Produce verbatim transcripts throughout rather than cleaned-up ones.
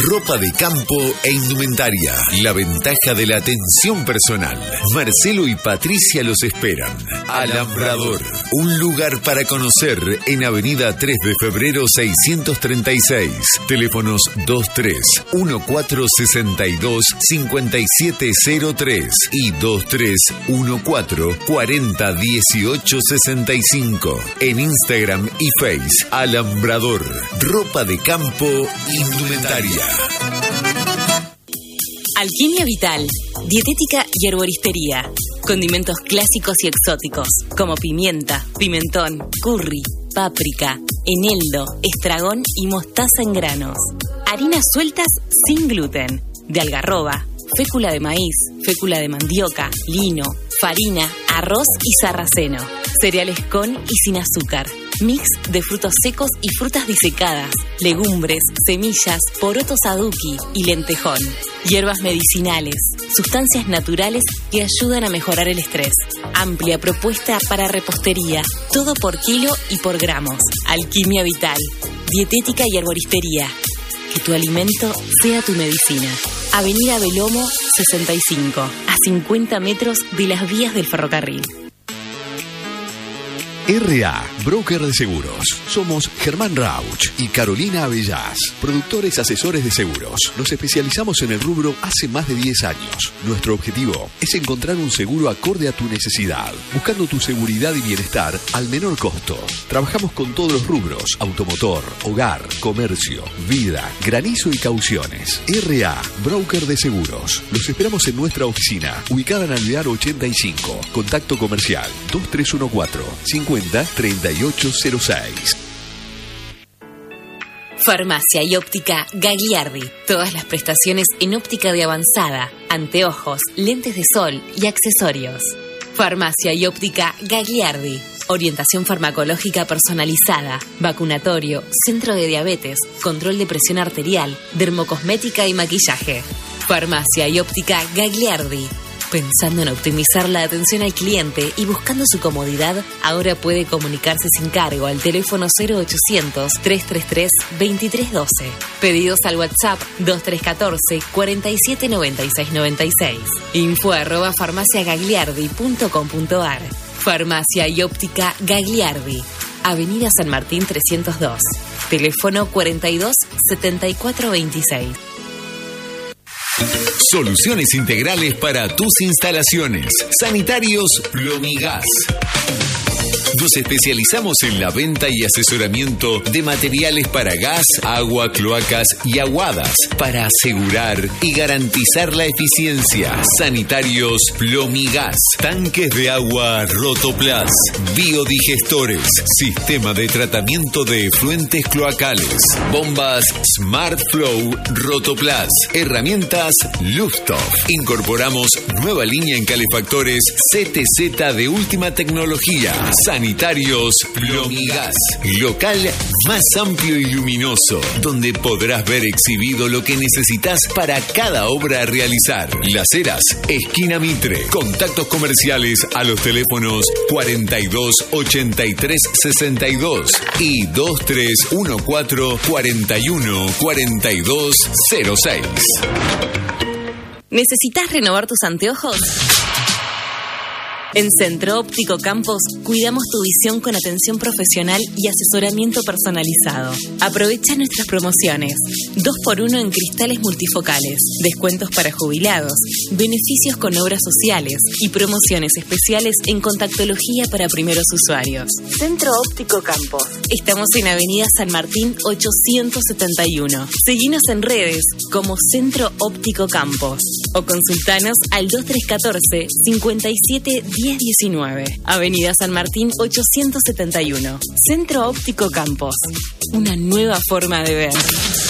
ropa de campo e indumentaria. La ventaja de la atención personal. Marcelo y Patricia los esperan. Alambrador, un lugar para conocer en Avenida tres de febrero seiscientos treinta y seis. Teléfonos dos tres uno cuatro seis dos cinco siete cero tres y dos tres uno cuatro cuarenta dieciocho sesenta y cinco. En Instagram y Face, Alambrador, ropa de campo, indumentaria. Alquimia Vital, dietética y herboristería. Condimentos clásicos y exóticos, como pimienta, pimentón, curry, páprica, eneldo, estragón y mostaza en granos. Harinas sueltas sin gluten, de algarroba, fécula de maíz, fécula de mandioca, lino, farina, arroz y sarraceno. Cereales con y sin azúcar. Mix de frutos secos y frutas disecadas, legumbres, semillas, porotos aduki y lentejón. Hierbas medicinales, sustancias naturales que ayudan a mejorar el estrés. Amplia propuesta para repostería, todo por kilo y por gramos. Alquimia Vital, dietética y herboristería. Que tu alimento sea tu medicina. Avenida Belomo sesenta y cinco, a cincuenta metros de las vías del ferrocarril. R A, broker de seguros. Somos Germán Rauch y Carolina Avellás, productores asesores de seguros. Nos especializamos en el rubro hace más de diez años. Nuestro objetivo es encontrar un seguro acorde a tu necesidad, buscando tu seguridad y bienestar al menor costo. Trabajamos con todos los rubros: automotor, hogar, comercio, vida, granizo y cauciones. R A, broker de seguros. Los esperamos en nuestra oficina, ubicada en Alvear ochenta y cinco. Contacto comercial dos tres uno cuatro cincuenta treinta y ocho cero seis. Farmacia y óptica Gagliardi. Todas las prestaciones en óptica de avanzada, anteojos, lentes de sol y accesorios. Farmacia y óptica Gagliardi. Orientación farmacológica personalizada, vacunatorio, centro de diabetes, control de presión arterial, dermocosmética y maquillaje. Farmacia y óptica Gagliardi. Pensando en optimizar la atención al cliente y buscando su comodidad, ahora puede comunicarse sin cargo al teléfono cero ochocientos, trescientos treinta y tres, veintitrés doce. Pedidos al WhatsApp dos tres uno cuatro, cuarenta y siete noventa y seis noventa y seis. Info arroba farmaciagagliardi punto com punto ar. Farmacia y óptica Gagliardi. Avenida San Martín trescientos dos. Teléfono cuarenta y dos, setenta y cuatro veintiséis. Soluciones integrales para tus instalaciones. Sanitarios Plomigas. Nos especializamos en la venta y asesoramiento de materiales para gas, agua, cloacas y aguadas para asegurar y garantizar la eficiencia. Sanitarios Plomigas. Tanques de agua Rotoplas. Biodigestores. Sistema de tratamiento de efluentes cloacales. Bombas Smart Flow Rotoplas. Herramientas Lufthof. Incorporamos nueva línea en calefactores C T Z de última tecnología. Sanitarios Plomigas. Local más amplio y luminoso, donde podrás ver exhibido lo que necesitas para cada obra a realizar. Las Heras, esquina Mitre. Contactos comerciales a los teléfonos cuarenta y dos, ochenta y tres, sesenta y dos y dos tres uno cuatro, cuarenta y uno, cuarenta y dos cero seis. ¿Necesitas renovar tus anteojos? En Centro Óptico Campos cuidamos tu visión con atención profesional y asesoramiento personalizado. Aprovecha nuestras promociones. dos por uno en cristales multifocales, descuentos para jubilados, beneficios con obras sociales y promociones especiales en contactología para primeros usuarios. Centro Óptico Campos. Estamos en Avenida San Martín ochocientos setenta y uno. Seguinos en redes como Centro Óptico Campos o consultanos al dos tres uno cuatro, cincuenta y siete, diez diecinueve. Avenida San Martín ochocientos setenta y uno. Centro Óptico Campos. Una nueva forma de ver.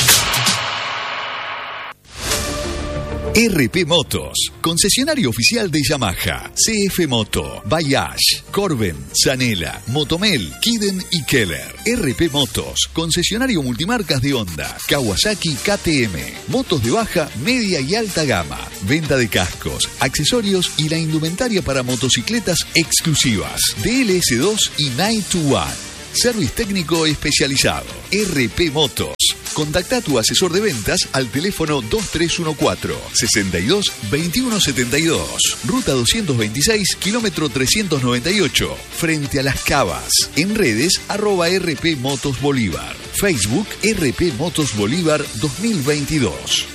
R P Motos, concesionario oficial de Yamaha, C F Moto, Bayash, Corben, Zanela, Motomel, Kiden y Keller. R P Motos, concesionario multimarcas de Honda, Kawasaki, K T M, motos de baja, media y alta gama, venta de cascos, accesorios y la indumentaria para motocicletas exclusivas, D L S dos y Night to One. Service técnico especializado. R P Motos. Contacta a tu asesor de ventas al teléfono dos tres uno cuatro, sesenta y dos, veintiuno setenta y dos. Ruta doscientos veintiséis, kilómetro trescientos noventa y ocho, frente a Las Cavas. En redes, arroba R P Motos Bolívar. Facebook, R P Motos Bolívar dos mil veintidós.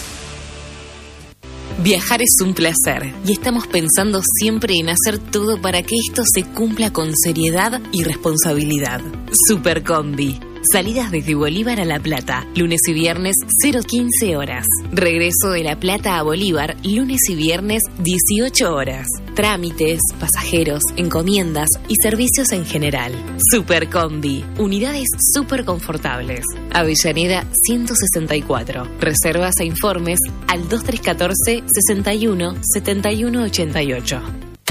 Viajar es un placer y estamos pensando siempre en hacer todo para que esto se cumpla con seriedad y responsabilidad. Supercombi. Salidas desde Bolívar a La Plata, lunes y viernes cero quince horas. Regreso de La Plata a Bolívar, lunes y viernes dieciocho horas. Trámites, pasajeros, encomiendas y servicios en general. Supercombi, unidades súper confortables. Avellaneda ciento sesenta y cuatro. Reservas e informes al dos tres uno cuatro, sesenta y uno, setenta y uno ochenta y ocho.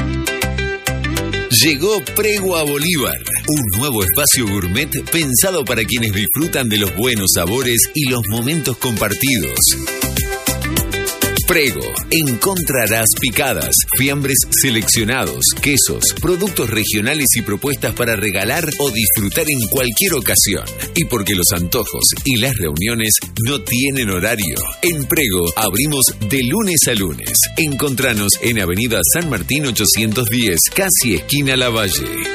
Llegó Prego a Bolívar, un nuevo espacio gourmet pensado para quienes disfrutan de los buenos sabores y los momentos compartidos. Prego, encontrarás picadas, fiambres seleccionados, quesos, productos regionales y propuestas para regalar o disfrutar en cualquier ocasión. Y porque los antojos y las reuniones no tienen horario, en Prego abrimos de lunes a lunes. Encontranos en Avenida San Martín ochocientos diez, casi esquina Lavalle.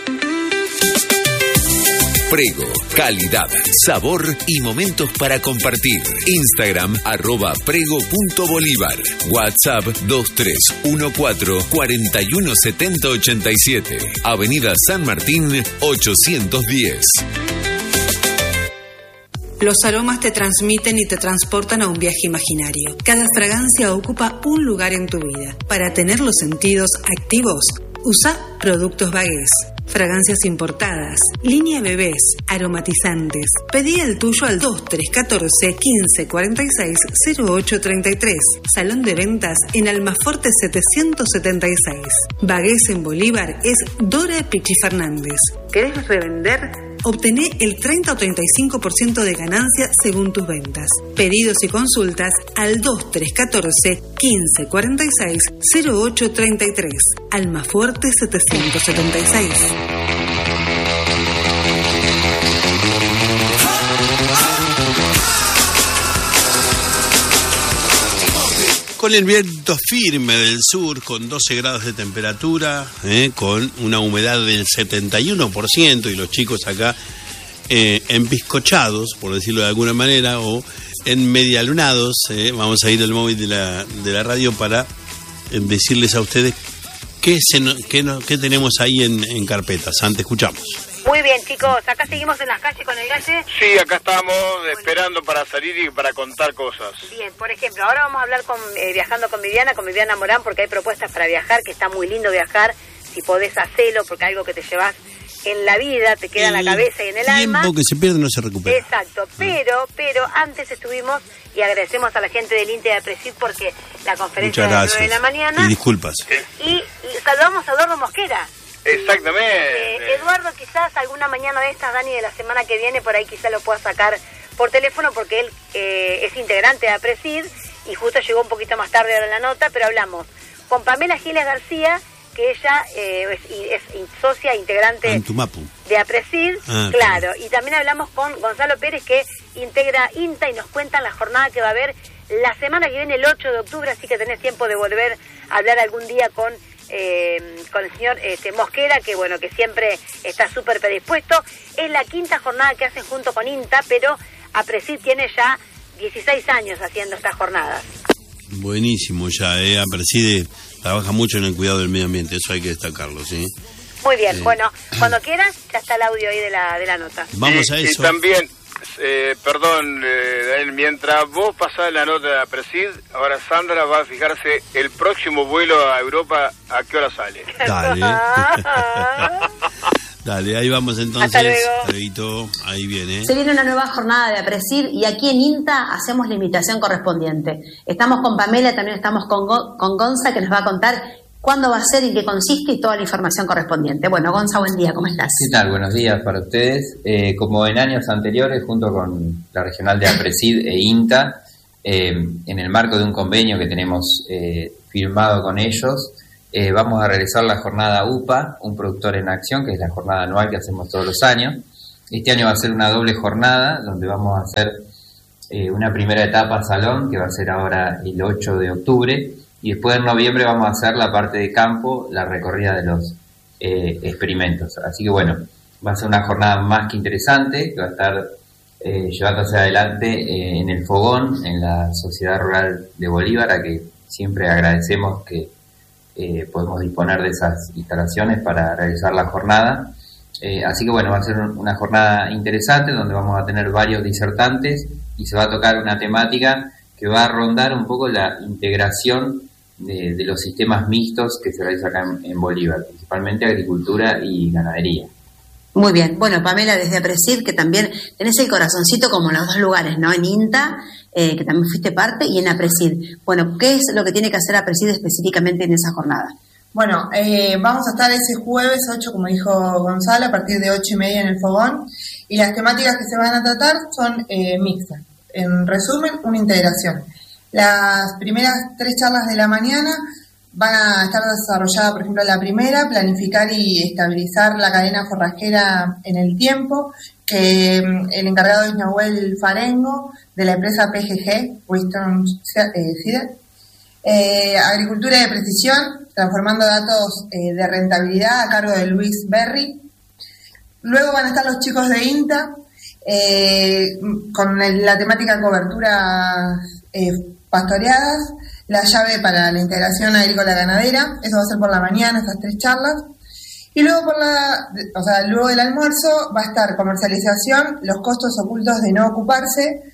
Prego, calidad, sabor y momentos para compartir. Instagram, arroba prego.bolívar. WhatsApp dos tres uno cuatro, cuatro uno siete cero ocho siete. Avenida San Martín ochocientos diez. Los aromas te transmiten y te transportan a un viaje imaginario. Cada fragancia ocupa un lugar en tu vida. Para tener los sentidos activos, usa Productos Bagués. Fragancias importadas, línea bebés, aromatizantes. Pedí el tuyo al dos tres uno cuatro, quince, cuarenta y seis, cero ocho treinta y tres. Salón de ventas en Almafuerte setecientos setenta y seis. Bagués en Bolívar es Dora Pichi Fernández. ¿Querés revender? Obtené el treinta o treinta y cinco por ciento de ganancia según tus ventas. Pedidos y consultas al dos tres uno cuatro, quince, cuarenta y seis, cero ocho treinta y tres. Almafuerte setecientos setenta y seis. Con el viento firme del sur, con doce grados de temperatura, eh, con una humedad del setenta y uno por ciento y los chicos acá eh, empizcochados, por decirlo de alguna manera, o en medialunados, eh, vamos a ir al móvil de la, de la radio para eh, decirles a ustedes qué, se no, qué, no, qué tenemos ahí en, en carpetas. Antes escuchamos. Muy bien, chicos, acá seguimos en las calles con el Galle. Sí, acá estamos esperando para salir y para contar cosas. Bien, por ejemplo, ahora vamos a hablar con eh, viajando con Viviana, con Viviana Morán, porque hay propuestas para viajar, que está muy lindo viajar, si podés hacerlo, porque algo que te llevas en la vida, te queda el en la cabeza y en el alma. El tiempo que se pierde no se recupera. Exacto, pero, pero antes estuvimos, y agradecemos a la gente del INTE de APRESID porque la conferencia de las nueve de la mañana. Y disculpas. Y, y saludamos a Eduardo Mosquera. Exactamente. Eh, Eduardo, quizás alguna mañana de estas, Dani, de la semana que viene, por ahí quizás lo pueda sacar por teléfono, porque él eh, es integrante de APRESID y justo llegó un poquito más tarde a la nota, pero hablamos con Pamela Giles García, que ella eh, es, es socia integrante Antumapu. de APRESID, ah, claro, y también hablamos con Gonzalo Pérez, que integra INTA y nos cuentan la jornada que va a haber la semana que viene, el ocho de octubre, así que tenés tiempo de volver a hablar algún día con Eh, con el señor este, Mosquera, que bueno, que siempre está súper predispuesto. Es la quinta jornada que hacen junto con INTA, pero APRESID tiene ya dieciséis años haciendo estas jornadas. Buenísimo ya, eh. APRESID trabaja mucho en el cuidado del medio ambiente, eso hay que destacarlo, ¿sí? Muy bien, eh. bueno, cuando quieras, ya está el audio ahí de la, de la nota. Vamos y, a eso. Y también, eh, perdón, eh, Daniel, mientras vos pasás la nota de APRESID, ahora Sandra va a fijarse el próximo vuelo a Europa, ¿a qué hora sale? Dale. Dale, ahí vamos entonces. Hasta luego. Ahí, ahí viene. Se viene una nueva jornada de APRESID y aquí en INTA hacemos la invitación correspondiente. Estamos con Pamela, también estamos con, Go- con Gonza, que nos va a contar cuándo va a ser, en qué consiste y toda la información correspondiente. Bueno, Gonza, buen día, ¿cómo estás? ¿Qué tal? Buenos días para ustedes. Eh, como en años anteriores, junto con la regional de APRESID e INTA, eh, en el marco de un convenio que tenemos eh, firmado con ellos, eh, vamos a realizar la jornada U P A, un productor en acción, que es la jornada anual que hacemos todos los años. Este año va a ser una doble jornada, donde vamos a hacer eh, una primera etapa salón, que va a ser ahora el ocho de octubre, y después en noviembre vamos a hacer la parte de campo, la recorrida de los eh, experimentos. Así que bueno, va a ser una jornada más que interesante, que va a estar eh, llevándose adelante eh, en el Fogón, en la Sociedad Rural de Bolívar, a que siempre agradecemos que eh, podemos disponer de esas instalaciones para realizar la jornada. Eh, así que bueno, va a ser una jornada interesante donde vamos a tener varios disertantes y se va a tocar una temática que va a rondar un poco la integración de, de los sistemas mixtos que se realizan acá en, en Bolívar, principalmente agricultura y ganadería. Muy bien. Bueno, Pamela, desde APRESID, que también tenés el corazoncito como en los dos lugares, ¿no? En INTA, eh, que también fuiste parte, y en APRESID. Bueno, ¿qué es lo que tiene que hacer APRESID específicamente en esa jornada? Bueno, eh, vamos a estar ese jueves ocho, como dijo Gonzalo, a partir de ocho y media en el Fogón, y las temáticas que se van a tratar son eh, mixtas. En resumen, una integración. Las primeras tres charlas de la mañana van a estar desarrolladas, por ejemplo, la primera, planificar y estabilizar la cadena forrajera en el tiempo, que el encargado es Nahuel Farengo, de la empresa P G G, Winston Cider. Eh, agricultura de precisión, transformando datos eh, de rentabilidad, a cargo de Luis Berry. Luego van a estar los chicos de INTA, eh, con el, la temática coberturas eh, pastoreadas, la llave para la integración agrícola ganadera. Eso va a ser por la mañana, estas tres charlas. Y luego por la, o sea, luego del almuerzo va a estar comercialización, los costos ocultos de no ocuparse,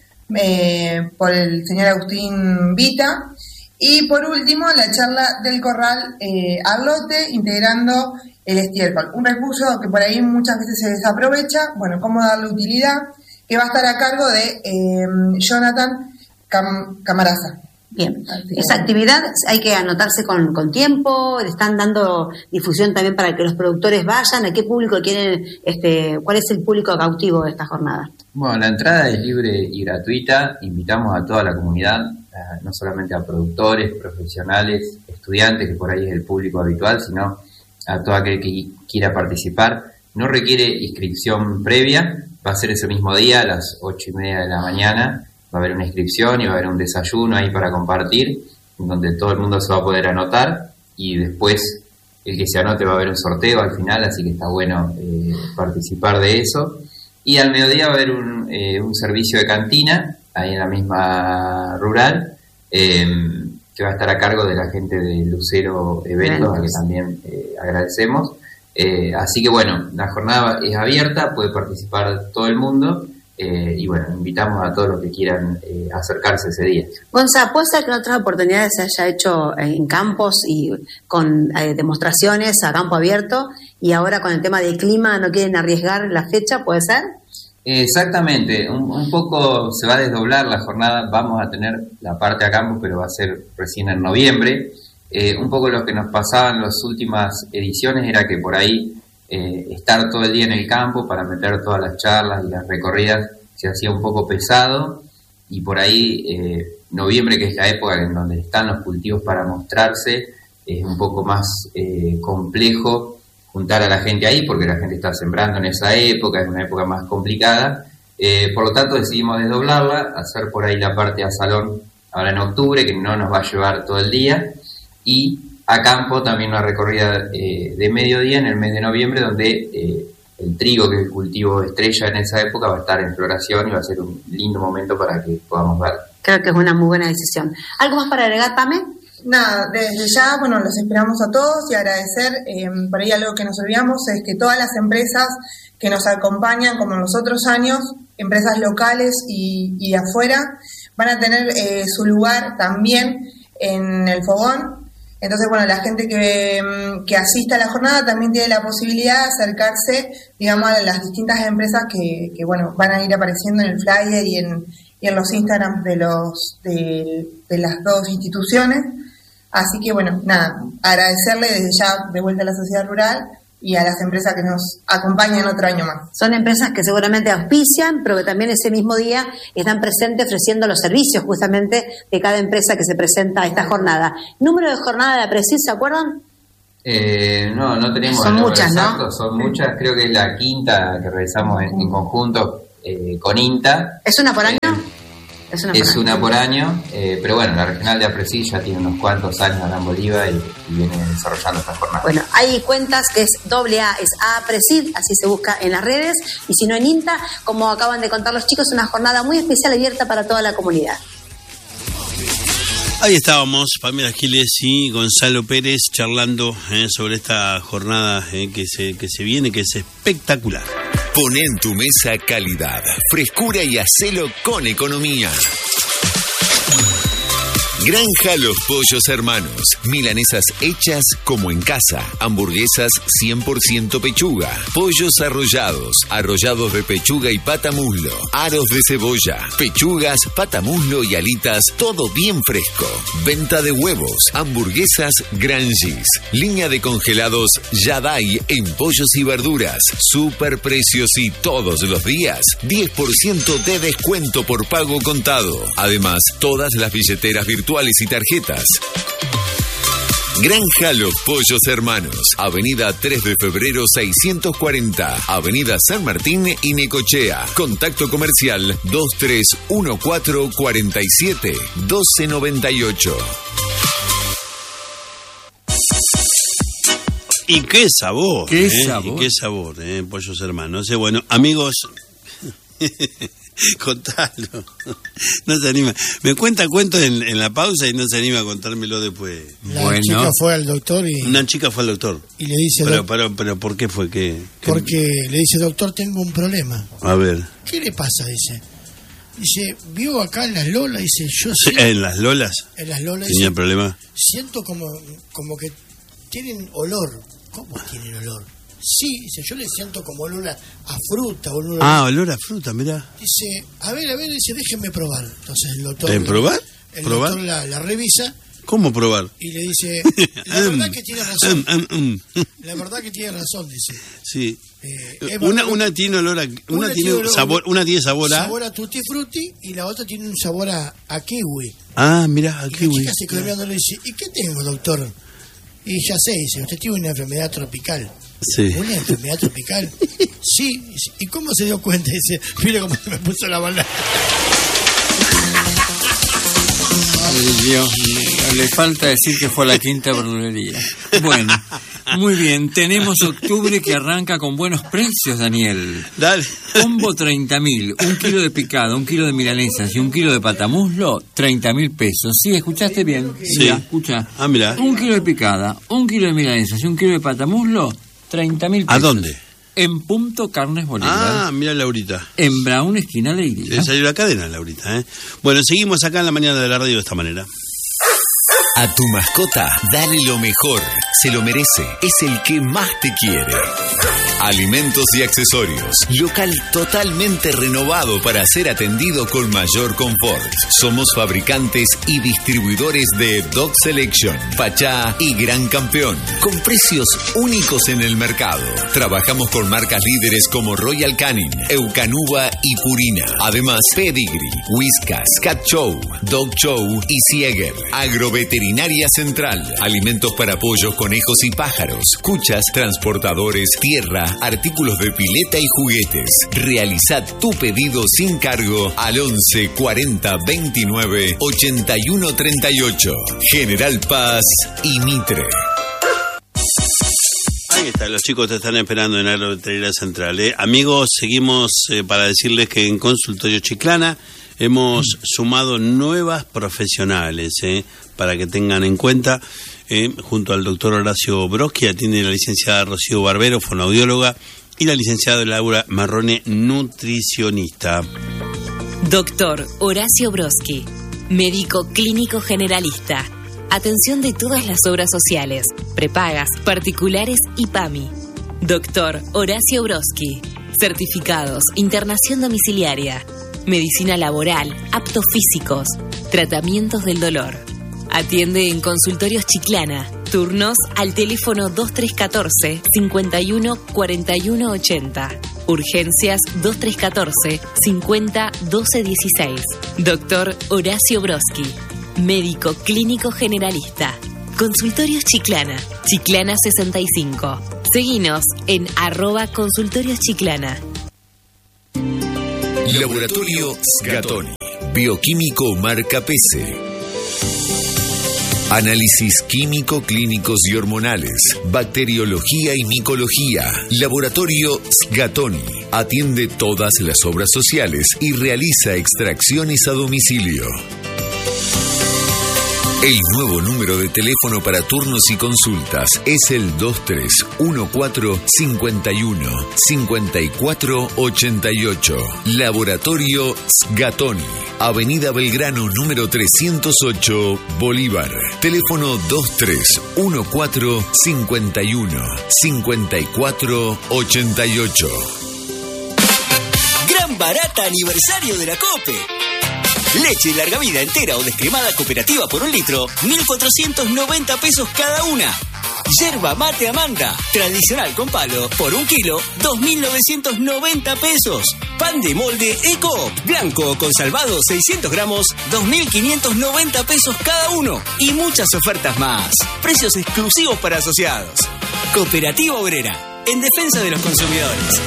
eh, por el señor Agustín Vita. Y por último, la charla del corral eh, al lote, integrando el estiércol. Un recurso que por ahí muchas veces se desaprovecha, bueno, cómo darle utilidad, que va a estar a cargo de eh, Jonathan Cam- Camaraza. Bien, esa actividad hay que anotarse con, con tiempo, le están dando difusión también para que los productores vayan. ¿A qué público quieren, este, cuál es el público cautivo de esta jornada? Bueno, la entrada es libre y gratuita, invitamos a toda la comunidad, no solamente a productores, profesionales, estudiantes, que por ahí es el público habitual, sino a todo aquel que quiera participar. No requiere inscripción previa, va a ser ese mismo día a las ocho y media de la mañana, va a haber una inscripción y va a haber un desayuno ahí para compartir, en donde todo el mundo se va a poder anotar, y después el que se anote va a haber un sorteo al final, así que está bueno eh, participar de eso. Y al mediodía va a haber un, eh, un servicio de cantina, ahí en la misma rural, eh, que va a estar a cargo de la gente de Lucero Eventos, a que también eh, agradecemos. Eh, así que bueno, la jornada es abierta, puede participar todo el mundo, eh, y bueno, invitamos a todos los que quieran eh, acercarse ese día. Gonza, ¿puede ser que en otras oportunidades se haya hecho en campos y con eh, demostraciones a campo abierto, y ahora con el tema del clima no quieren arriesgar la fecha? ¿Puede ser? Exactamente, un, un poco se va a desdoblar la jornada, vamos a tener la parte a campo, pero va a ser recién en noviembre. Eh, un poco lo que nos pasaba en las últimas ediciones era que por ahí eh, estar todo el día en el campo para meter todas las charlas y las recorridas se hacía un poco pesado, y por ahí eh, noviembre, que es la época en donde están los cultivos para mostrarse, es un poco más eh, complejo juntar a la gente ahí, porque la gente está sembrando en esa época, es una época más complicada. Eh, por lo tanto decidimos desdoblarla, hacer por ahí la parte a salón ahora en octubre, que no nos va a llevar todo el día, y a campo también una recorrida eh, de mediodía en el mes de noviembre, donde eh, el trigo, que es el cultivo estrella en esa época, va a estar en floración y va a ser un lindo momento para que podamos ver. Creo que es una muy buena decisión. ¿Algo más para agregar, Pame? Nada, desde ya, bueno, los esperamos a todos y agradecer. Eh, por ahí algo que nos olvidamos es que todas las empresas que nos acompañan, como en los otros años, empresas locales y, y de afuera, van a tener eh, su lugar también en el Fogón. Entonces, bueno, la gente que, que asista a la jornada también tiene la posibilidad de acercarse, digamos, a las distintas empresas que, que bueno, van a ir apareciendo en el flyer y en, y en los Instagram de los de, de las dos instituciones. Así que, bueno, nada, agradecerle desde ya de vuelta a la sociedad rural y a las empresas que nos acompañan otro año más. Son empresas que seguramente auspician, pero que también ese mismo día están presentes ofreciendo los servicios justamente de cada empresa que se presenta a esta jornada. ¿Número de jornada de APRESID, se acuerdan? Eh, no, no tenemos son el muchas, exacto, ¿no? Son muchas, creo que es la quinta que realizamos en, en conjunto eh, con INTA. ¿Es una por año? Eh, es una es por año, una por año eh, pero bueno, la regional de APRESID ya tiene unos cuantos años acá en Bolívar y, y viene desarrollando esta jornada. Bueno, hay cuentas que es doble A, es APRESID, así se busca en las redes, y si no en INTA, como acaban de contar los chicos, una jornada muy especial abierta para toda la comunidad. Ahí estábamos, Pamela Giles y Gonzalo Pérez charlando eh, sobre esta jornada eh, que se que se viene, que es espectacular. Pon en tu mesa calidad, frescura y hacelo con economía. Granja Los Pollos Hermanos. Milanesas hechas como en casa. Hamburguesas cien por ciento pechuga. Pollos arrollados. Arrollados de pechuga y pata muslo. Aros de cebolla. Pechugas, pata muslo y alitas. Todo bien fresco. Venta de huevos. Hamburguesas Grangees. Línea de congelados Yadai en pollos y verduras. Super precios y todos los días. diez por ciento de descuento por pago contado. Además, todas las billeteras virtuales y tarjetas. Granja Los Pollos Hermanos, Avenida tres de febrero seiscientos cuarenta, Avenida San Martín y Necochea. Contacto comercial dos tres uno cuatro cuatro siete uno dos nueve ocho. Y qué sabor, qué eh, sabor, y qué sabor, eh, Pollos Hermanos. Eh, bueno, amigos, contalo. No se anima. Me cuenta cuentos en, en la pausa y no se anima a contármelo después. La bueno. chica fue al doctor y... Una chica fue al doctor. Y le dice... Pero, pero, pero ¿por qué fue que...? que... Porque le dice, doctor, tengo un problema. A ver. ¿Qué le pasa? Dice. Dice, ¿vio acá en las lolas? Dice, yo sí. ¿En las lolas? En las lolas. ¿Tenía problema? Siento como, como que tienen olor. ¿Cómo tienen olor? Sí, dice, yo le siento como olor a, a fruta. Olor ah, a... olor a fruta, mirá. Dice, a ver, a ver, dice, déjenme probar. Entonces el doctor... ¿En probar? El ¿Probar? doctor la, la revisa. ¿Cómo probar? Y le dice, la verdad que tiene razón. La verdad que tiene razón, dice. Sí. Eh, una, una tiene olor a... Una, una tiene olor, sabor, una tiene sabor a... Sabor a tutti frutti y la otra tiene un sabor a, a kiwi. Ah, mirá, a y kiwi. La chica se quedó mirando y le dice, ¿y qué tengo, doctor? Y ya sé, dice, usted tiene una enfermedad tropical. Sí. ¿Una enfermedad tropical? Sí. ¿Y cómo se dio cuenta? Dice, mire cómo se me puso la bala. Ay, Dios mío, le falta decir que fue a la quinta verdulería. Bueno, muy bien, tenemos octubre que arranca con buenos precios, Daniel. Dale. Combo treinta mil, un kilo de picada, un kilo de milanesas y un kilo de patamuslo, treinta mil pesos. Sí, ¿escuchaste bien? Sí. Mira, escucha. Ah, mira. Un kilo de picada, un kilo de milanesas y un kilo de patamuslo, treinta mil pesos. ¿A dónde? En Punto Carnes Bolívar. Ah, mira Laurita. En Brown, esquina Leiría. Le salió la cadena, Laurita, ¿eh? Bueno, seguimos acá en la mañana de la radio de esta manera. A tu mascota, dale lo mejor. Se lo merece. Es el que más te quiere. Alimentos y accesorios. Local totalmente renovado para ser atendido con mayor confort. Somos fabricantes y distribuidores de Dog Selection, Pachá y Gran Campeón. Con precios únicos en el mercado. Trabajamos con marcas líderes como Royal Canin, Eukanuba y Purina. Además, Pedigree, Whiskas, Cat Show, Dog Show y Sieger. Agroveterinaria Central. Alimentos para pollos, conejos y pájaros. Cuchas, transportadores, tierra, artículos de pileta y juguetes. Realiza tu pedido sin cargo al once cuarenta veintinueve ochenta y uno treinta y ocho. General Paz y Mitre. Ahí está, los chicos te están esperando en Agroveterinaria Central. ¿eh? Amigos, seguimos eh, para decirles que en Consultorio Chiclana hemos sumado nuevas profesionales, eh, para que tengan en cuenta, eh, junto al doctor Horacio Broski, atiende la licenciada Rocío Barbero, fonoaudióloga, y la licenciada Laura Marrone, nutricionista. Doctor Horacio Broski, médico clínico generalista. Atención de todas las obras sociales, prepagas, particulares y P A M I. Doctor Horacio Broski, certificados, internación domiciliaria, medicina laboral, aptos físicos, tratamientos del dolor. Atiende en Consultorios Chiclana. Turnos al teléfono dos tres uno cuatro, cinco uno cuatro uno ocho cero. Urgencias dos tres uno cuatro, cinco cero uno dos dieciséis. Doctor Horacio Broski, médico clínico generalista. Consultorios Chiclana, Chiclana sesenta y cinco. Seguinos en arroba Consultorios Chiclana. Laboratorio Sgatoni, bioquímico marca P C. Análisis químico, clínicos y hormonales, bacteriología y micología. Laboratorio Sgatoni atiende todas las obras sociales y realiza extracciones a domicilio. El nuevo número de teléfono para turnos y consultas es el dos tres uno cuatro cinco uno cinco cuatro ocho ocho. Laboratorio Sgatoni, Avenida Belgrano número trescientos ocho, Bolívar. Teléfono dos tres uno cuatro cinco uno cinco cuatro ocho ocho. Gran barata aniversario de la COPE. Leche larga vida entera o descremada cooperativa por un litro, mil cuatrocientos noventa pesos cada una. Yerba mate Amanda, tradicional con palo, por un kilo, dos mil novecientos noventa pesos. Pan de molde Eco, blanco con salvado seiscientos gramos, dos mil quinientos noventa pesos cada uno. Y muchas ofertas más. Precios exclusivos para asociados. Cooperativa Obrera, en defensa de los consumidores.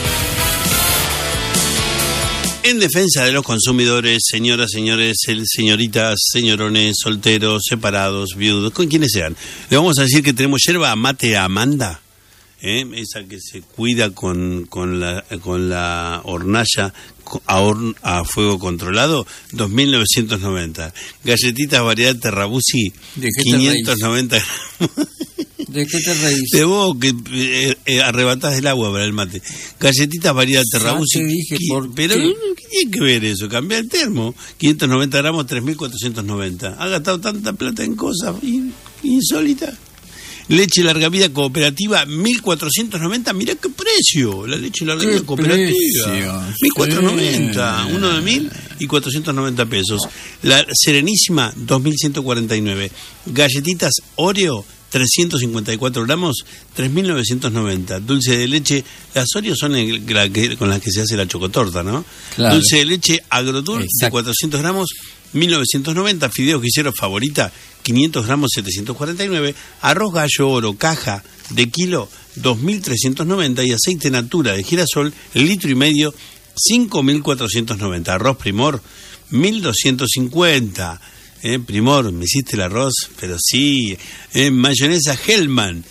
En defensa de los consumidores, señoras, señores, señoritas, señorones, solteros, separados, viudos, con quienes sean, le vamos a decir que tenemos yerba mate Amanda, ¿eh? Esa que se cuida con, con, la, con la hornalla a, horn, a fuego controlado, dos mil novecientos noventa. Galletitas variedad Terrabusi, quinientos noventa gramos. ¿De qué te reís? De vos que eh, eh, arrebatás el agua para el mate. Galletitas variedad Terrabusi. Ya te dije, ¿por pero qué? ¿qué tiene que ver eso? Cambia el termo. quinientos noventa gramos, tres mil cuatrocientos noventa. Ha gastado tanta plata en cosas insólitas. Leche larga vida cooperativa, mil cuatrocientos noventa. Mirá qué precio. La leche larga vida cooperativa. mil cuatrocientos noventa. Sí. Uno de mil y cuatrocientos noventa pesos. La Serenísima, dos mil ciento cuarenta y nueve. Galletitas Oreo, trescientos cincuenta y cuatro gramos, tres mil novecientos noventa. Dulce de leche, las Oreo son el, la que, con las que se hace la chocotorta, ¿no? Claro. Dulce de leche Agrodul, de cuatrocientos gramos, mil novecientos noventa. Fideos guiseros Favorita, quinientos gramos, setecientos cuarenta y nueve. Arroz Gallo Oro, caja de kilo, dos mil trescientos noventa. Y aceite Natura de girasol, litro y medio, cinco mil cuatrocientos noventa. Arroz Primor, mil doscientos cincuenta. Eh, Primor, me hiciste el arroz, pero sí. Eh, mayonesa Hellman,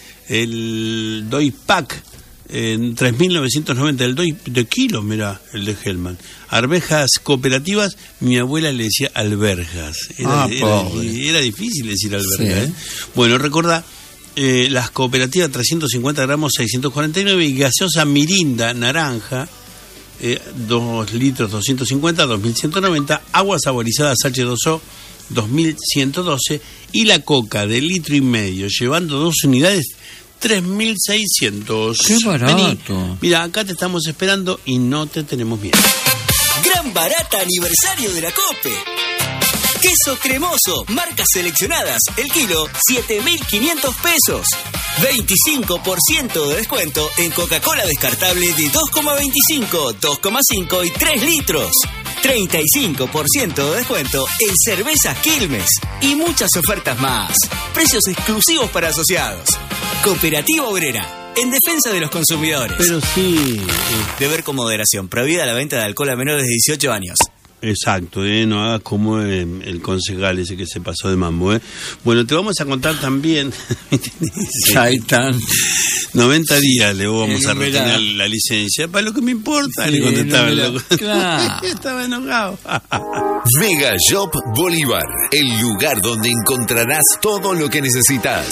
el Doi Pack, en tres mil novecientos noventa, el Doi de kilo, mira, el de Hellman. Arvejas cooperativas, mi abuela le decía alberjas. Era, ah, era, era difícil decir alberja. Sí. ¿eh? Bueno, recordá, eh, las cooperativas trescientos cincuenta gramos, seiscientos cuarenta y nueve, y gaseosa Mirinda, naranja, eh, dos litros, doscientos cincuenta, dos mil ciento noventa, aguas saborizadas H dos O, dos mil ciento doce, y la coca de litro y medio, llevando dos unidades, tres mil seiscientos. ¡Qué barato! Vení. Mira, acá te estamos esperando y no te tenemos miedo. Gran barata aniversario de la COPE. Queso cremoso, marcas seleccionadas, el kilo, siete mil quinientos pesos. veinticinco por ciento de descuento en Coca-Cola descartable de dos coma veinticinco, dos coma cinco y tres litros. treinta y cinco por ciento de descuento en cervezas Quilmes y muchas ofertas más. Precios exclusivos para asociados. Cooperativa Obrera, en defensa de los consumidores. Pero sí. Beber con moderación. Prohibida la venta de alcohol a menores de dieciocho años. Exacto, ¿eh? No hagas como eh, el concejal ese que se pasó de mambo, ¿eh? Bueno, te vamos a contar también. Chaitan. noventa días le vamos a retener la licencia. Para lo que me importa, sí, le contestaba el loco. Claro. Estaba enojado. Mega Shop Bolívar, el lugar donde encontrarás todo lo que necesitas.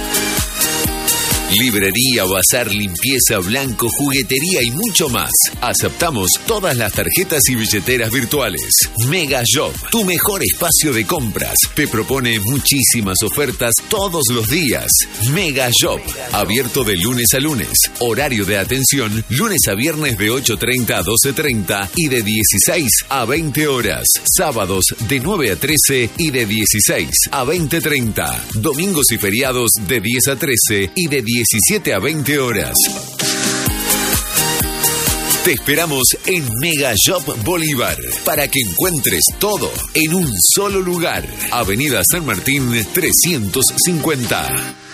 Librería, bazar, limpieza, blanco, juguetería y mucho más. Aceptamos todas las tarjetas y billeteras virtuales. Mega Shop, tu mejor espacio de compras. Te propone muchísimas ofertas todos los días. Mega Shop, abierto de lunes a lunes. Horario de atención, lunes a viernes de ocho treinta a doce treinta y de dieciséis a veinte horas. Sábados de nueve a trece y de dieciséis a veinte treinta. Domingos y feriados de diez a trece y de diecisiete a veinte horas. Te esperamos en Mega Shop Bolívar para que encuentres todo en un solo lugar. Avenida San Martín trescientos cincuenta.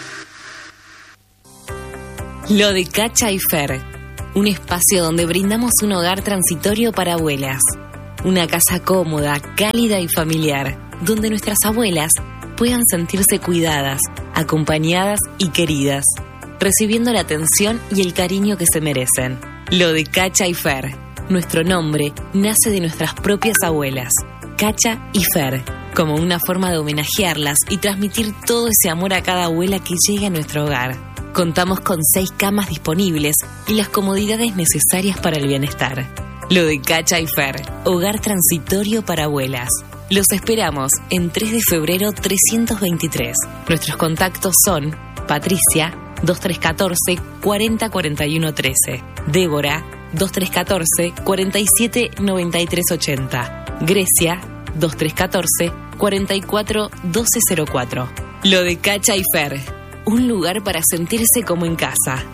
Lo de Cacha y Fer, un espacio donde brindamos un hogar transitorio para abuelas. Una casa cómoda, cálida y familiar, donde nuestras abuelas puedan sentirse cuidadas, acompañadas y queridas, recibiendo la atención y el cariño que se merecen. Lo de Cacha y Fer, nuestro nombre nace de nuestras propias abuelas, Cacha y Fer, como una forma de homenajearlas y transmitir todo ese amor a cada abuela que llegue a nuestro hogar. Contamos con seis camas disponibles y las comodidades necesarias para el bienestar. Lo de Cacha y Fer, hogar transitorio para abuelas. Los esperamos en tres de febrero trescientos veintitrés. Nuestros contactos son Patricia, dos tres uno cuatro, cuatro cero cuatro uno uno tres, Débora, dos tres uno cuatro, cuatro siete nueve tres ocho cero, Grecia, dos tres uno cuatro, cuatro cuatro uno dos cero cuatro. Lo de Cacha y Fer, un lugar para sentirse como en casa.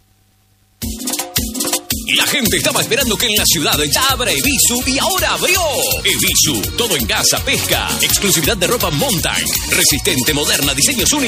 La gente estaba esperando que en la ciudad ya abra Evisu y ahora abrió. Evisu, todo en casa, pesca, exclusividad de ropa Mountain, resistente, moderna, diseños únicos.